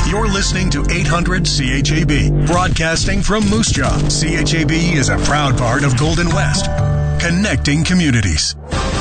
You're listening to 800 CHAB, broadcasting from Moose Jaw. CHAB is a proud part of Golden West, connecting communities.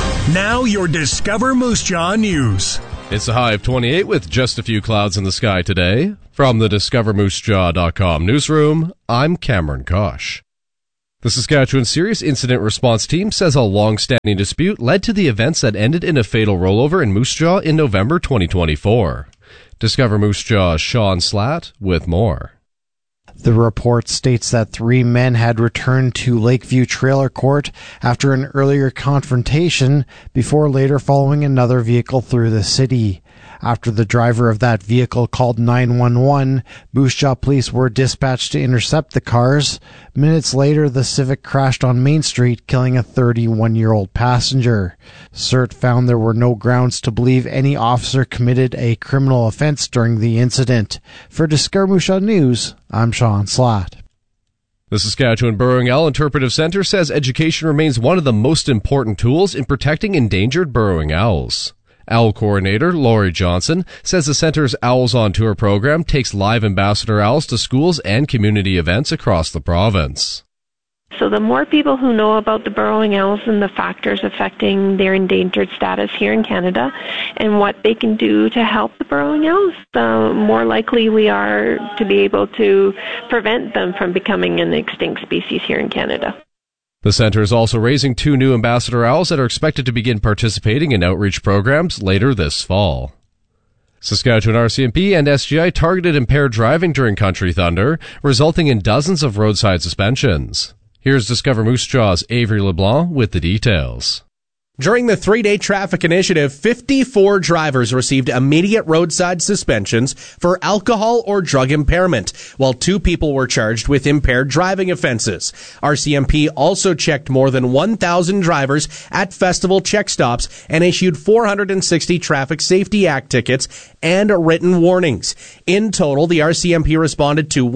Now your Discover Moose Jaw news. It's a high of 28 with just a few clouds in the sky today. From the DiscoverMooseJaw.com newsroom, I'm Cameron Kosh. The Saskatchewan Serious Incident Response Team says a long-standing dispute led to the events that ended in a fatal rollover in Moose Jaw in November 2024. Discover Moose Jaw's Sean Slatt with more. The report states that 3 men had returned to Lakeview Trailer Court after an earlier confrontation before later following another vehicle through the city. After the driver of that vehicle called 911, Moose Jaw police were dispatched to intercept the cars. Minutes later, the Civic crashed on Main Street, killing a 31-year-old passenger. CERT found there were no grounds to believe any officer committed a criminal offense during the incident. For Discover Moose Jaw News, I'm Sean Slatt. The Saskatchewan Burrowing Owl Interpretive Centre says education remains one of the most important tools in protecting endangered burrowing owls. Owl coordinator Laurie Johnson says the center's Owls on Tour program takes live ambassador owls to schools and community events across the province. So the more people who know about the burrowing owls and the factors affecting their endangered status here in Canada and what they can do to help the burrowing owls, the more likely we are to be able to prevent them from becoming an extinct species here in Canada. The center is also raising 2 new ambassador owls that are expected to begin participating in outreach programs later this fall. Saskatchewan RCMP and SGI targeted impaired driving during Country Thunder, resulting in dozens of roadside suspensions. Here's Discover Moose Jaw's Avery LeBlanc with the details. During the 3-day traffic initiative, 54 drivers received immediate roadside suspensions for alcohol or drug impairment, while 2 people were charged with impaired driving offenses. RCMP also checked more than 1,000 drivers at festival check stops and issued 460 Traffic Safety Act tickets and written warnings. In total, the RCMP responded to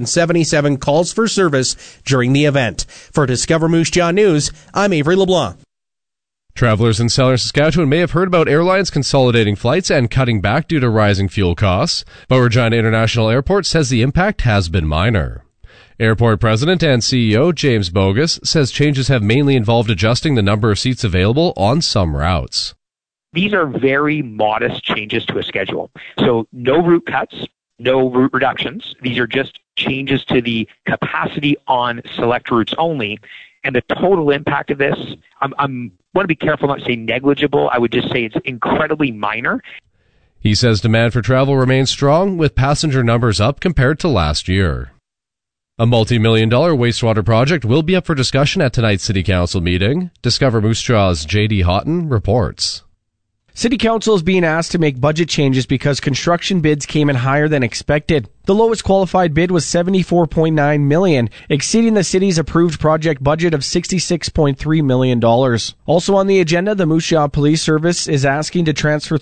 177 calls for service during the event. For Discover Moose Jaw News, I'm Avery LeBlanc. Travelers in Southern Saskatchewan may have heard about airlines consolidating flights and cutting back due to rising fuel costs, but Regina International Airport says the impact has been minor. Airport President and CEO James Bogus says changes have mainly involved adjusting the number of seats available on some routes. These are very modest changes to a schedule. So no route cuts, no route reductions. These are just changes to the capacity on select routes only. And the total impact of this, I want to be careful not to say negligible. I would just say it's incredibly minor. He says demand for travel remains strong, with passenger numbers up compared to last year. A multi-million-dollar wastewater project will be up for discussion at tonight's City Council meeting. Discover Moose Jaw's J.D. Houghton reports. City Council is being asked to make budget changes because construction bids came in higher than expected. The lowest qualified bid was $74.9 million, exceeding the city's approved project budget of $66.3 million. Also on the agenda, the Moose Jaw Police Service is asking to transfer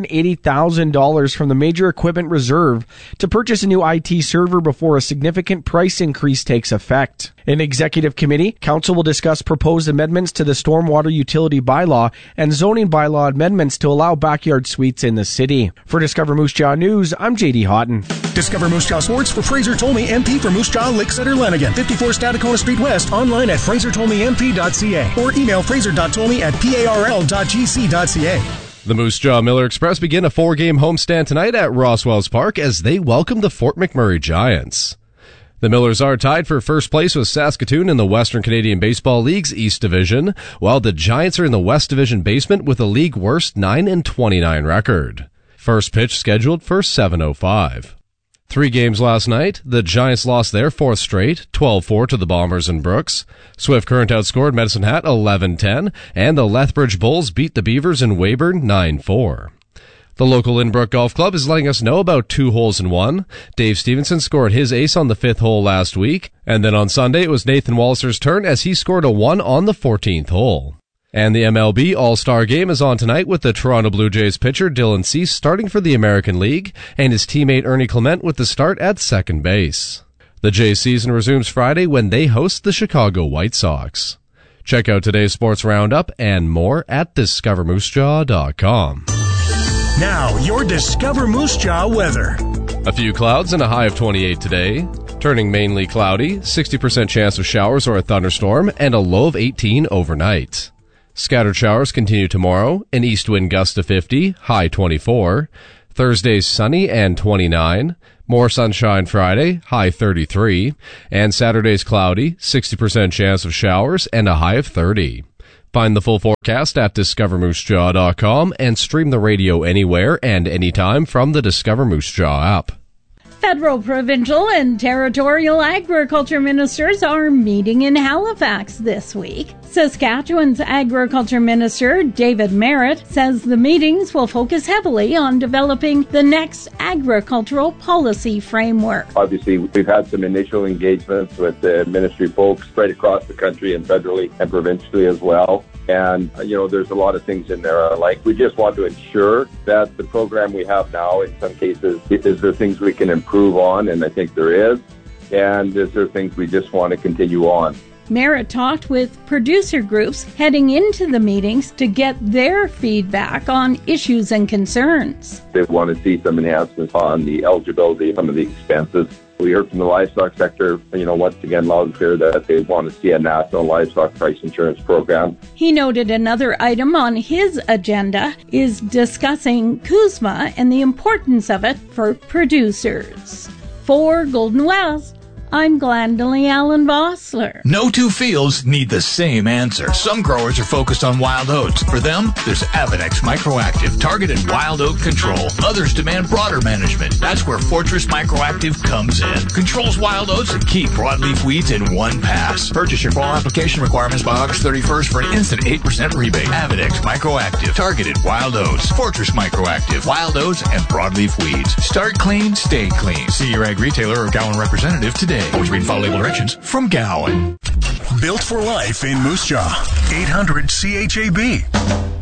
$380,000 from the Major Equipment Reserve to purchase a new IT server before a significant price increase takes effect. In Executive Committee, Council will discuss proposed amendments to the Stormwater Utility Bylaw and zoning bylaw amendments to allow backyard suites in the city. For Discover Moose Jaw News, I'm J.D. Houghton. Discover Moose Jaw Sports for Fraser Tolmie MP for Moose Jaw, Lakeside, Lanigan. 54 Stadacona Street West, online at frasertolmiemp.ca or email fraser.tolmie@parl.gc.ca. The Moose Jaw Miller Express begin a 4-game homestand tonight at Roswells Park as they welcome the Fort McMurray Giants. The Millers are tied for first place with Saskatoon in the Western Canadian Baseball League's East Division, while the Giants are in the West Division basement with a league worst 9-29 record. First pitch scheduled for 7:05. 3 games last night. The Giants lost their 4th straight, 12-4 to the Bombers in Brooks. Swift Current outscored Medicine Hat 11-10, and the Lethbridge Bulls beat the Beavers in Weyburn 9-4. The local Inbrook Golf Club is letting us know about 2 holes in 1. Dave Stevenson scored his ace on the 5th hole last week, and then on Sunday it was Nathan Walliser's turn as he scored a 1 on the 14th hole. And the MLB All-Star Game is on tonight with the Toronto Blue Jays pitcher Dylan Cease starting for the American League and his teammate Ernie Clement with the start at second base. The Jays season resumes Friday when they host the Chicago White Sox. Check out today's sports roundup and more at discovermoosejaw.com. Now, your Discover Moose Jaw weather. A few clouds and a high of 28 today. Turning mainly cloudy, 60% chance of showers or a thunderstorm, and a low of 18 overnight. Scattered showers continue tomorrow, an east wind gust to 50, high 24. Thursday's sunny and 29. More sunshine Friday, high 33. And Saturday's cloudy, 60% chance of showers, and a high of 30. Find the full forecast at discovermoosejaw.com and stream the radio anywhere and anytime from the Discover Moose Jaw app. Federal, provincial, and territorial agriculture ministers are meeting in Halifax this week. Saskatchewan's Agriculture Minister, David Merritt, says the meetings will focus heavily on developing the next agricultural policy framework. Obviously, we've had some initial engagements with the ministry folks right across the country and federally and provincially as well. And, there's a lot of things in there I like. We just want to ensure that the program we have now, in some cases, is there things we can improve on? And I think there is. And is there things we just want to continue on? Merritt talked with producer groups heading into the meetings to get their feedback on issues and concerns. They want to see some enhancements on the eligibility, some of the expenses. We heard from the livestock sector, once again, loud and clear that they want to see a national livestock price insurance program. He noted another item on his agenda is discussing CUSMA and the importance of it for producers. For Golden West, I'm Glendalee Allen Vossler. No two fields need the same answer. Some growers are focused on wild oats. For them, there's Avenex Microactive, targeted wild oat control. Others demand broader management. That's where Fortress Microactive comes in. Controls wild oats and key broadleaf weeds in one pass. Purchase your fall application requirements by August 31st for an instant 8% rebate. Avenex Microactive, targeted wild oats. Fortress Microactive, wild oats and broadleaf weeds. Start clean, stay clean. See your ag retailer or Gowan representative today. Always read and follow label directions from Gowan. Built for life in Moose Jaw. 800 CHAB.